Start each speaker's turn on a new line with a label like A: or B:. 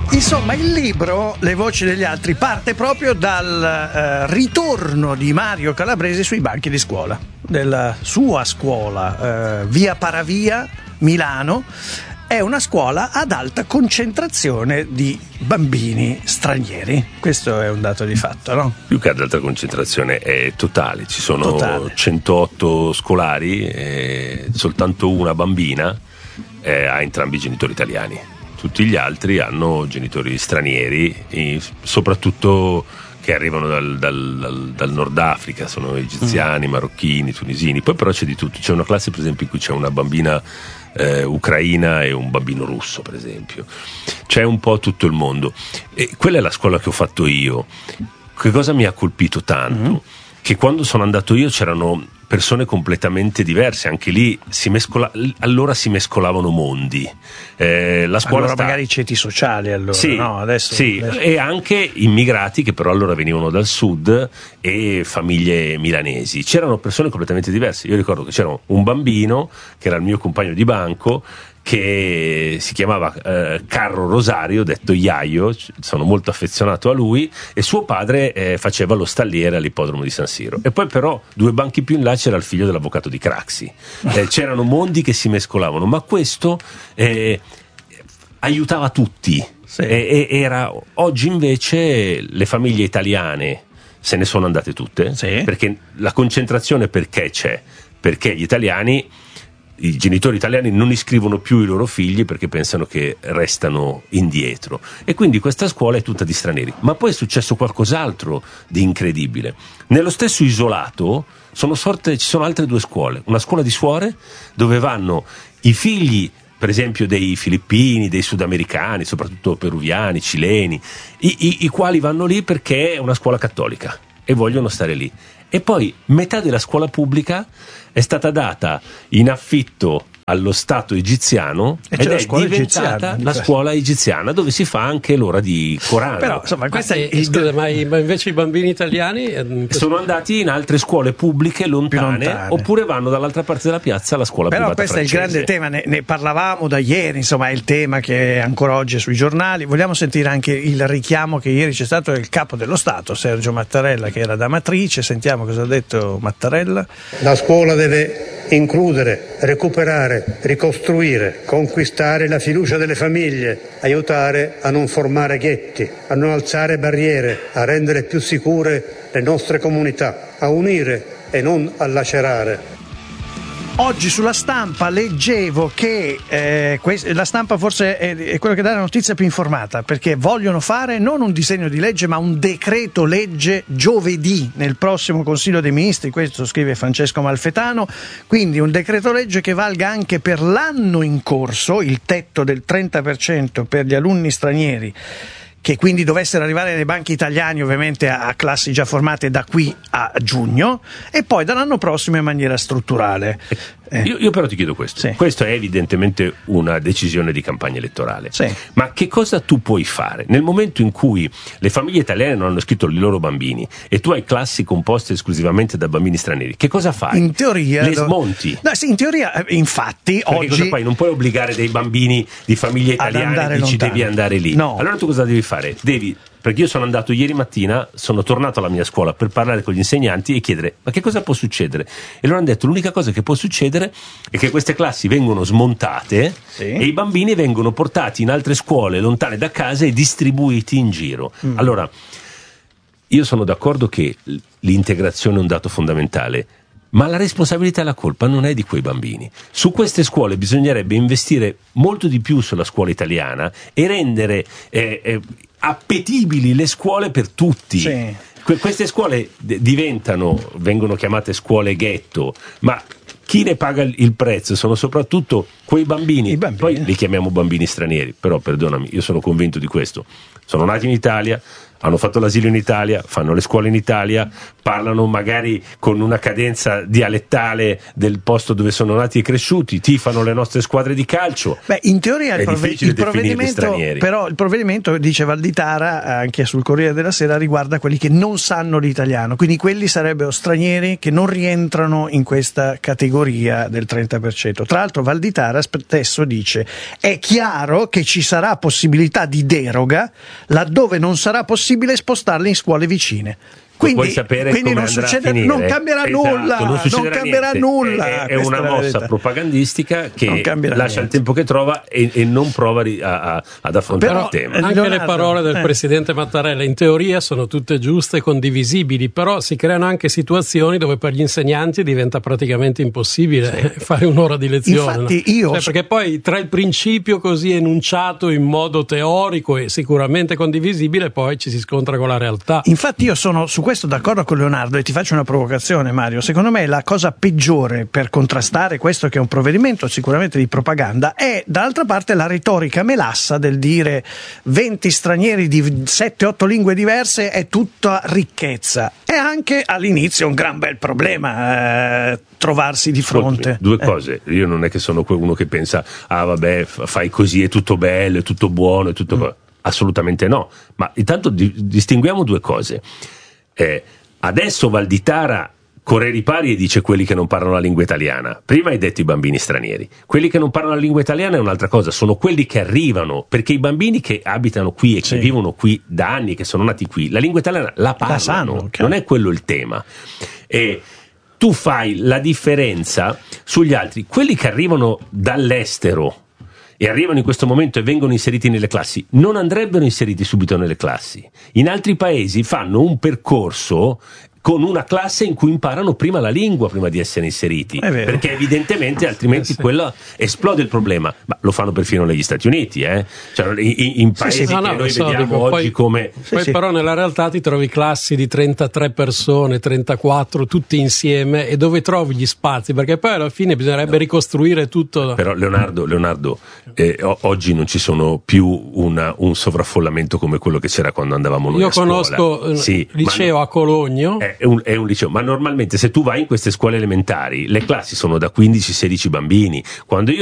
A: Insomma, il libro Le voci degli altri parte proprio dal ritorno di Mario Calabrese sui banchi di scuola, della sua scuola, via Paravia, Milano. È una scuola ad alta concentrazione di bambini stranieri. Questo è un dato di fatto, no?
B: Più che ad alta concentrazione è totale. Ci sono 108 scolari e soltanto una bambina ha entrambi i genitori italiani. Tutti gli altri hanno genitori stranieri, e soprattutto che arrivano dal Nord Africa, sono egiziani, marocchini, tunisini. Poi però c'è di tutto. C'è una classe, per esempio, in cui c'è una bambina ucraina e un bambino russo, per esempio. C'è un po' tutto il mondo. E quella è la scuola che ho fatto io. Che cosa mi ha colpito tanto? Che quando sono andato io c'erano persone completamente diverse, anche lì allora si mescolavano mondi. La scuola
A: allora magari ceti sociali, allora,
B: sì,
A: no? Adesso.
B: E anche immigrati che però allora venivano dal sud e famiglie milanesi. C'erano persone completamente diverse. Io ricordo che c'era un bambino che era il mio compagno di banco, che si chiamava Carlo Rosario, detto Iaio, sono molto affezionato a lui, e suo padre faceva lo stalliere all'ippodromo di San Siro. E poi però 2 banchi più in là c'era il figlio dell'avvocato di Craxi. C'erano mondi che si mescolavano, ma questo aiutava tutti. Sì. Oggi invece le famiglie italiane se ne sono andate tutte, sì, perché la concentrazione perché c'è? Perché i genitori italiani non iscrivono più i loro figli perché pensano che restano indietro, e quindi questa scuola è tutta di stranieri. Ma poi è successo qualcos'altro di incredibile. Nello stesso isolato ci sono altre 2 scuole, una scuola di suore dove vanno i figli, per esempio, dei filippini, dei sudamericani, soprattutto peruviani, cileni, i quali vanno lì perché è una scuola cattolica e vogliono stare lì. E poi metà della scuola pubblica è stata data in affitto allo Stato egiziano ed è diventata la scuola egiziana, dove si fa anche l'ora di Corano.
A: Però insomma,
C: ma invece i bambini italiani
B: sono andati in altre scuole pubbliche lontane, oppure vanno dall'altra parte della piazza alla scuola
A: però
B: privata
A: francese. Però questo è il grande tema, ne parlavamo da ieri, insomma è il tema che ancora oggi è sui giornali. Vogliamo sentire anche il richiamo che ieri c'è stato del capo dello Stato, Sergio Mattarella, che era da Amatrice. Sentiamo cosa ha detto Mattarella.
D: La scuola deve includere, recuperare, ricostruire, conquistare la fiducia delle famiglie, aiutare a non formare ghetti, a non alzare barriere, a rendere più sicure le nostre comunità, a unire e non a lacerare.
A: Oggi sulla Stampa leggevo che la Stampa forse è quello che dà la notizia più informata, perché vogliono fare non un disegno di legge ma un decreto legge giovedì nel prossimo Consiglio dei Ministri. Questo scrive Francesco Malfetano. Quindi un decreto legge che valga anche per l'anno in corso, il tetto del 30% per gli alunni stranieri che quindi dovessero arrivare nei banchi italiani, ovviamente a classi già formate da qui a giugno, e poi dall'anno prossimo in maniera strutturale.
B: Io però ti chiedo questo.
A: Sì.
B: Questo è evidentemente una decisione di campagna elettorale.
A: Sì.
B: Ma che cosa tu puoi fare nel momento in cui le famiglie italiane non hanno iscritto i loro bambini e tu hai classi composte esclusivamente da bambini stranieri? Che cosa fai?
A: In teoria
B: le smonti?
A: No, sì, in teoria, infatti,
B: perché
A: oggi
B: cosa fai? Non puoi obbligare dei bambini di famiglie italiane e dici devi andare lì.
A: No.
B: Allora tu cosa devi fare? Perché io sono andato ieri mattina, sono tornato alla mia scuola per parlare con gli insegnanti e chiedere ma che cosa può succedere? E loro hanno detto l'unica cosa che può succedere è che queste classi vengono smontate, sì, e i bambini vengono portati in altre scuole lontane da casa e distribuiti in giro. Allora, io sono d'accordo che l'integrazione è un dato fondamentale, ma la responsabilità e la colpa non è di quei bambini. Su queste scuole bisognerebbe investire molto di più sulla scuola italiana e rendere appetibili le scuole per tutti.
A: Sì.
B: Queste scuole vengono chiamate scuole ghetto, ma chi ne paga il prezzo sono soprattutto quei bambini. Poi li chiamiamo bambini stranieri, però perdonami, io sono convinto di questo. Sono nati in Italia, hanno fatto l'asilo in Italia, fanno le scuole in Italia, parlano magari con una cadenza dialettale del posto dove sono nati e cresciuti, tifano le nostre squadre di calcio.
A: Beh, in teoria
B: il provvedimento,
A: però il provvedimento, dice Valditara anche sul Corriere della Sera, riguarda quelli che non sanno l'italiano, quindi quelli sarebbero stranieri che non rientrano in questa categoria del 30%. Tra l'altro Valditara Sara stesso dice: è chiaro che ci sarà possibilità di deroga laddove non sarà possibile spostarli in scuole vicine.
B: Puoi sapere come
A: non
B: andrà
A: succede,
B: a finire.
A: non cambierà nulla,
B: non
A: cambierà nulla.
B: È una mossa propagandistica che lascia il tempo che trova e non prova ad affrontare il tema.
C: Anche
A: Leonardo,
C: le parole del presidente Mattarella in teoria sono tutte giuste e condivisibili, però si creano anche situazioni dove per gli insegnanti diventa praticamente impossibile fare un'ora di lezione.
A: Infatti
C: perché poi tra il principio così enunciato in modo teorico e sicuramente condivisibile, poi ci si scontra con la realtà.
A: Infatti io sono su questo d'accordo con Leonardo e ti faccio una provocazione, Mario. Secondo me la cosa peggiore per contrastare questo, che è un provvedimento sicuramente di propaganda, è dall'altra parte la retorica melassa del dire 20 stranieri di 7-8 lingue diverse è tutta ricchezza. È anche all'inizio un gran bel problema trovarsi di fronte.
B: Due cose: io non è che sono uno che pensa vabbè, fai così, è tutto bello, è tutto buono, è tutto assolutamente no. Ma intanto distinguiamo due cose. Adesso Valditara corre ai ripari e dice quelli che non parlano la lingua italiana. Prima hai detto i bambini stranieri. Quelli che non parlano la lingua italiana è un'altra cosa, sono quelli che arrivano, perché i bambini che abitano qui e che vivono qui da anni, che sono nati qui, la lingua italiana la parlano, non è quello il tema. E tu fai la differenza sugli altri, quelli che arrivano dall'estero e arrivano in questo momento e vengono inseriti nelle classi, non andrebbero inseriti subito nelle classi. In altri paesi fanno un percorso con una classe in cui imparano prima la lingua prima di essere inseriti, perché evidentemente altrimenti quello esplode il problema. Ma lo fanno perfino negli Stati Uniti, cioè, in paesi che noi vediamo oggi come
C: però nella realtà ti trovi classi di 33 persone, 34 tutti insieme, e dove trovi gli spazi, perché poi alla fine bisognerebbe ricostruire tutto.
B: Però Leonardo, oggi non ci sono più un sovraffollamento come quello che c'era quando andavamo noi a scuola.
C: Io conosco liceo a Cologno,
B: è un liceo, ma normalmente se tu vai in queste scuole elementari le classi sono da 15-16 bambini. Quando io